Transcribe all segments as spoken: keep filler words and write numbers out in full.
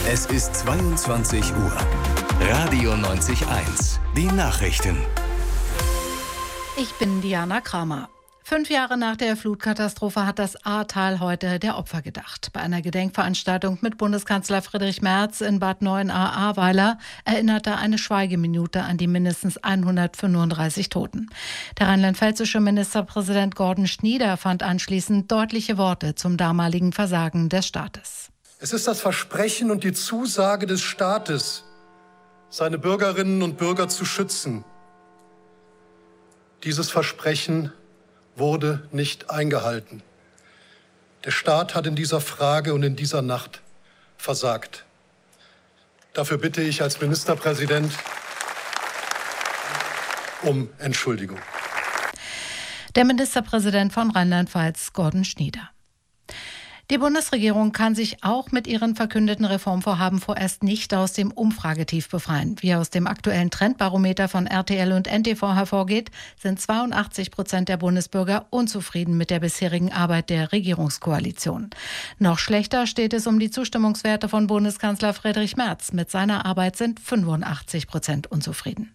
Es ist zweiundzwanzig Uhr. Radio neunzig Komma eins. Die Nachrichten. Ich bin Diana Kramer. Fünf Jahre nach der Flutkatastrophe hat das Ahrtal heute der Opfer gedacht. Bei einer Gedenkveranstaltung mit Bundeskanzler Friedrich Merz in Bad Neuenahr-Ahrweiler erinnerte eine Schweigeminute an die mindestens hundertfünfunddreißig Toten. Der rheinland-pfälzische Ministerpräsident Gordon Schnieder fand anschließend deutliche Worte zum damaligen Versagen des Staates. Es ist das Versprechen und die Zusage des Staates, seine Bürgerinnen und Bürger zu schützen. Dieses Versprechen wurde nicht eingehalten. Der Staat hat in dieser Frage und in dieser Nacht versagt. Dafür bitte ich als Ministerpräsident um Entschuldigung. Der Ministerpräsident von Rheinland-Pfalz, Gordon Schnieder. Die Bundesregierung kann sich auch mit ihren verkündeten Reformvorhaben vorerst nicht aus dem Umfragetief befreien. Wie aus dem aktuellen Trendbarometer von R T L und N T V hervorgeht, sind zweiundachtzig Prozent der Bundesbürger unzufrieden mit der bisherigen Arbeit der Regierungskoalition. Noch schlechter steht es um die Zustimmungswerte von Bundeskanzler Friedrich Merz. Mit seiner Arbeit sind fünfundachtzig Prozent unzufrieden.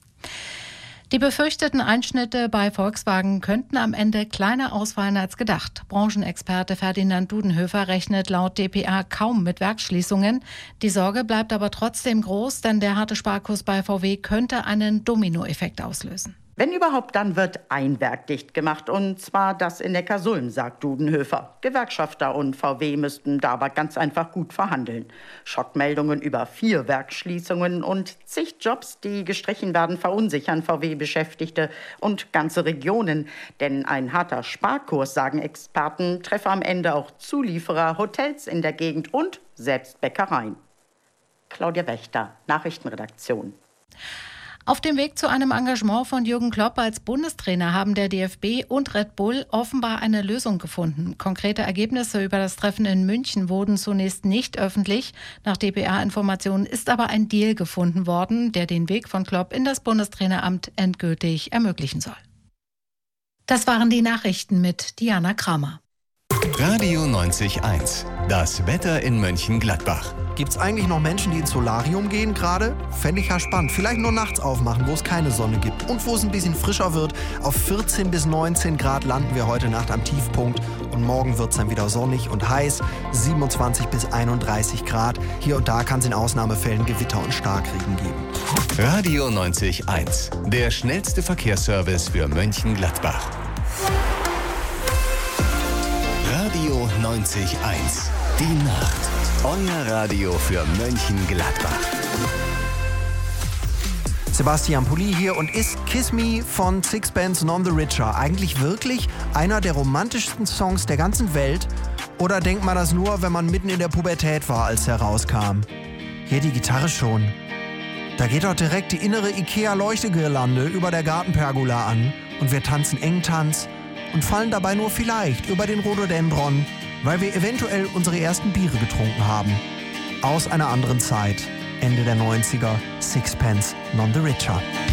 Die befürchteten Einschnitte bei Volkswagen könnten am Ende kleiner ausfallen als gedacht. Branchenexperte Ferdinand Dudenhöfer rechnet laut D P A kaum mit Werksschließungen. Die Sorge bleibt aber trotzdem groß, denn der harte Sparkurs bei V W könnte einen Dominoeffekt auslösen. Wenn überhaupt, dann wird ein Werk dicht gemacht, und zwar das in Neckarsulm, sagt Dudenhöfer. Gewerkschafter und V W müssten da aber ganz einfach gut verhandeln. Schockmeldungen über vier Werksschließungen und zig Jobs, die gestrichen werden, verunsichern V W-Beschäftigte und ganze Regionen. Denn ein harter Sparkurs, sagen Experten, treffe am Ende auch Zulieferer, Hotels in der Gegend und selbst Bäckereien. Claudia Wächter, Nachrichtenredaktion. Auf dem Weg zu einem Engagement von Jürgen Klopp als Bundestrainer haben der D F B und Red Bull offenbar eine Lösung gefunden. Konkrete Ergebnisse über das Treffen in München wurden zunächst nicht öffentlich. Nach D P A-Informationen ist aber ein Deal gefunden worden, der den Weg von Klopp in das Bundestraineramt endgültig ermöglichen soll. Das waren die Nachrichten mit Diana Kramer. Radio neunzig Komma eins. Das Wetter in Mönchengladbach. Gibt's eigentlich noch Menschen, die ins Solarium gehen gerade? Fände ich ja spannend. Vielleicht nur nachts aufmachen, wo es keine Sonne gibt und wo es ein bisschen frischer wird. Auf vierzehn bis neunzehn Grad landen wir heute Nacht am Tiefpunkt und morgen wird es dann wieder sonnig und heiß. siebenundzwanzig bis einunddreißig Grad. Hier und da kann es in Ausnahmefällen Gewitter und Starkregen geben. Radio neunzig Komma eins. Der schnellste Verkehrsservice für Mönchengladbach. Radio neunzig Komma eins. Die Nacht. Euer Radio für Mönchengladbach. Sebastian Pulli hier und ist Kiss Me von Sixpence None the Richer eigentlich wirklich einer der romantischsten Songs der ganzen Welt? Oder denkt man das nur, wenn man mitten in der Pubertät war, als er rauskam? Hier die Gitarre schon. Da geht doch direkt die innere Ikea-Leuchtegirlande über der Gartenpergola an und wir tanzen Engtanz und fallen dabei nur vielleicht über den Rhododendron, weil wir eventuell unsere ersten Biere getrunken haben. Aus einer anderen Zeit, Ende der neunziger, Sixpence None the Richer.